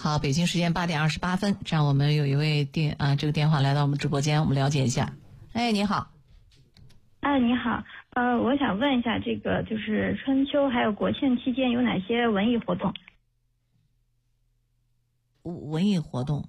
好，北京时间8:28，这样我们有一位这个电话来到我们直播间，我们了解一下。哎，你好。 哎，你好，我想问一下，这个就是春秋还有国庆期间有哪些文艺活动？ 文艺活动？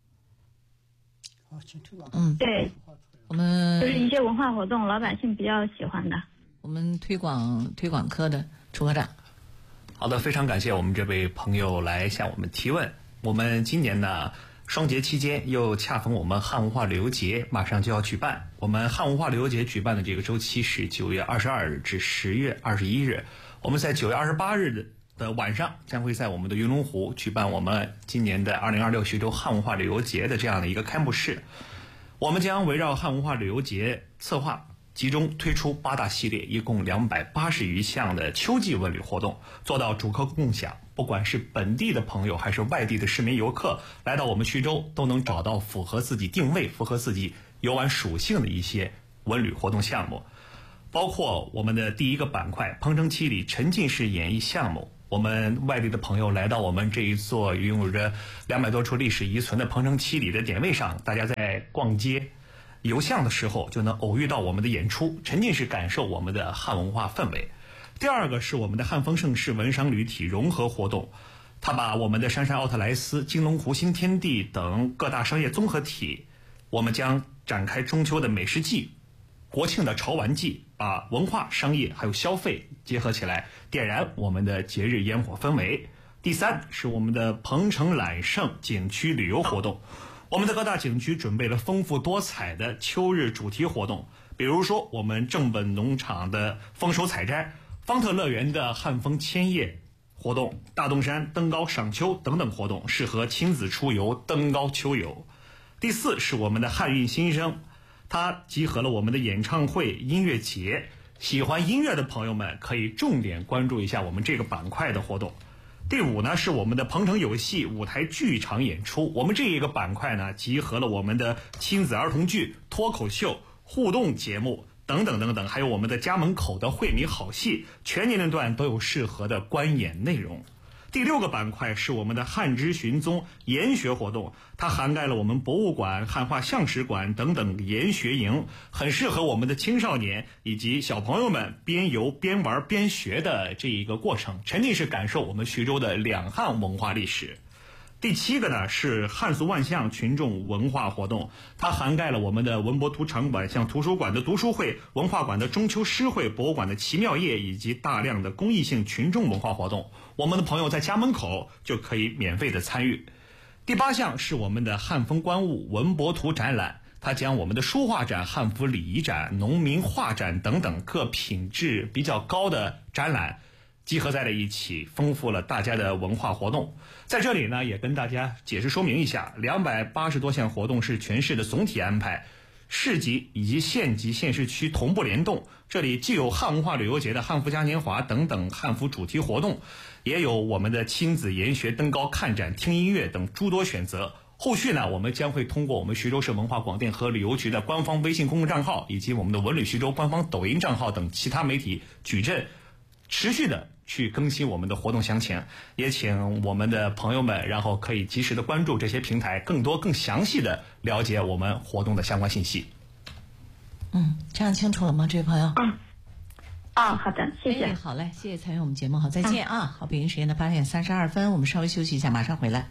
对， 我们就是一些文化活动，老百姓比较喜欢的。 我们推广科的楚科长。 好的，非常感谢我们这位朋友来向我们提问。我们今年呢，双节期间又恰逢我们汉文化旅游节马上就要举办。我们汉文化旅游节举办的这个周期是9月22日至10月21日。我们在9月28日的晚上将会在我们的云龙湖举办我们今年的2026徐州汉文化旅游节的这样的一个开幕式。我们将围绕汉文化旅游节策划，集中推出8大系列，一共280余项的秋季文旅活动，做到主客共享。不管是本地的朋友还是外地的市民游客，来到我们徐州都能找到符合自己定位、符合自己游玩属性的一些文旅活动项目。包括我们的第一个板块彭城七里沉浸式演艺项目，我们外地的朋友来到我们这一座拥有着200多处历史遗存的彭城七里的点位上，大家在逛街游巷的时候就能偶遇到我们的演出，沉浸式感受我们的汉文化氛围。第二个是我们的汉风盛世文商旅体融合活动，它把我们的杉杉奥特莱斯、金龙湖新天地等各大商业综合体，我们将展开中秋的美食季、国庆的潮玩季，把文化、商业还有消费结合起来，点燃我们的节日烟火氛围。第三是我们的鹏城揽胜景区旅游活动，我们的各大景区准备了丰富多彩的秋日主题活动，比如说我们正本农场的丰收采摘，方特乐园的汉风千叶活动，大洞山登高赏秋等等活动，适合亲子出游、登高秋游。第四是我们的汉韵新生，它集合了我们的演唱会、音乐节，喜欢音乐的朋友们可以重点关注一下我们这个板块的活动。第五呢是我们的鹏城有戏舞台剧场演出，我们这一个板块呢集合了我们的亲子儿童剧、脱口秀、互动节目等等等等，还有我们的家门口的惠民好戏，全年龄段都有适合的观演内容。第六个板块是我们的汉之寻踪研学活动，它涵盖了我们博物馆、汉画像石馆等等研学营，很适合我们的青少年以及小朋友们边游边玩边学的这一个过程，沉浸式感受我们徐州的两汉文化历史。第七个呢是汉俗万象群众文化活动，它涵盖了我们的文博图场馆、像图书馆的读书会、文化馆的中秋诗会、博物馆的奇妙夜，以及大量的公益性群众文化活动，我们的朋友在家门口就可以免费的参与。第八项是我们的汉风观物文博图展览，它将我们的书画展、汉服礼仪展、农民画展等等各品质比较高的展览集合在了一起，丰富了大家的文化活动。在这里呢，也跟大家解释说明一下，280多项活动是全市的总体安排，市级以及县级县市区同步联动。这里既有汉文化旅游节的汉服嘉年华等等汉服主题活动，也有我们的亲子研学、登高看展、听音乐等诸多选择。后续呢，我们将会通过我们徐州市文化广电和旅游局的官方微信公众账号，以及我们的文旅徐州官方抖音账号等其他媒体矩阵，持续的去更新我们的活动详情，也请我们的朋友们然后可以及时的关注这些平台，更多更详细的了解我们活动的相关信息。 这样清楚了吗，这位朋友？ 好的，谢谢。 好嘞，谢谢参与我们节目，好，再见啊！好，北京时间的8:32，我们稍微休息一下，马上回来。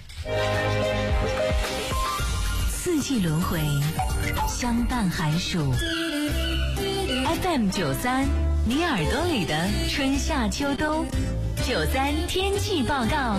四季轮回，相伴寒暑。FM93，你耳朵里的春夏秋冬。93天气报告，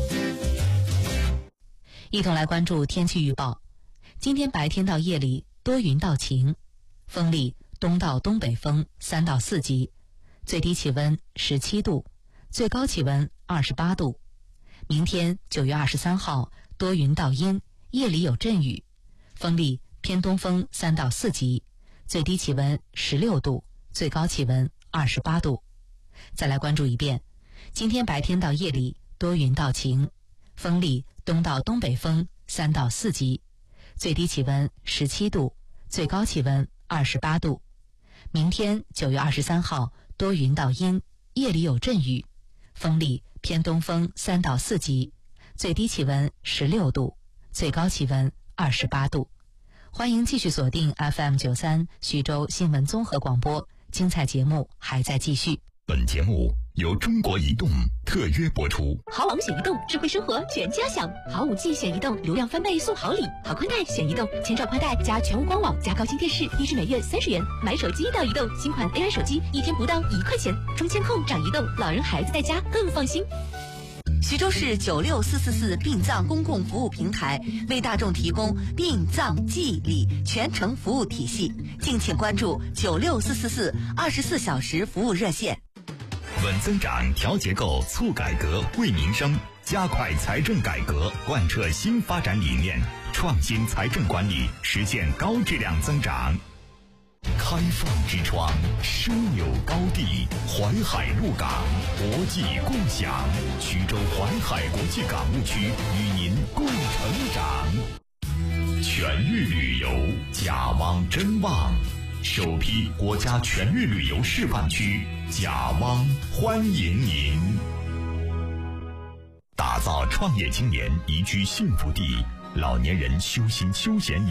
一同来关注天气预报。今天白天到夜里多云到晴，风力东到东北风3到4级，最低气温17度，最高气温28度。明天9月23号多云到阴，夜里有阵雨，风力偏东风3到4级，最低气温16度，最高气温28度。再来关注一遍，今天白天到夜里多云到晴，风力东到东北风3到4级，最低气温17度，最高气温28度。明天9月23号多云到阴，夜里有阵雨，风力偏东风3到4级， 最低气温16度，最高气温28度。欢迎继续锁定 FM93 徐州新闻综合广播，精彩节目还在继续。 本节目由中国移动特约播出。 好网选移动，智慧生活全家享。好5G 选移动，流量翻倍送好礼。好宽带选移动，千兆宽带加全屋光网加高清电视，低至每月30元。买手机到移动，新款 AI 手机1天不到1块钱。中监控长移动，老人孩子在家更放心。 徐州市96444殡葬公共服务平台为大众提供殡葬祭礼全程服务体系，敬请关注96444 24小时服务热线。 稳增长、调结构、促改革、惠民生，加快财政改革，贯彻新发展理念，创新财政管理，实现高质量增长。开放之窗，枢纽高地，淮海陆港，国际共享。徐州淮海国际港务区与您共成长。全域旅游，甲汪真旺，首批国家全域旅游示范区，甲汪欢迎您。打造创业青年宜居幸福地，老年人修心休闲